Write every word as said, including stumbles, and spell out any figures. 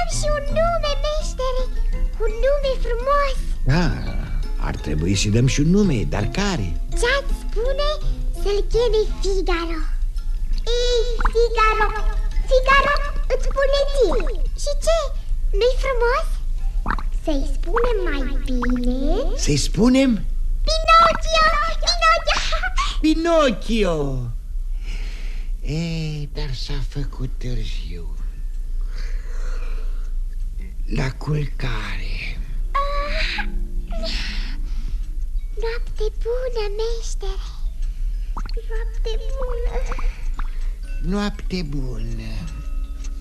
dăm și un nume, meștere. Un nume frumos. Ah, ar trebui să dăm și un nume, dar care? Ce-ați spune să-l cheme Figaro? Ei, Figaro, Figaro, îți spune ție. Și ce? Nu-i frumos? Să-i spunem mai bine? Să-i spunem? Pinocchio, Pinocchio. Pinocchio. E, dar s-a făcut târziu. La culcare. Ah, noapte bună, meștere. Noapte bună. Noapte bună.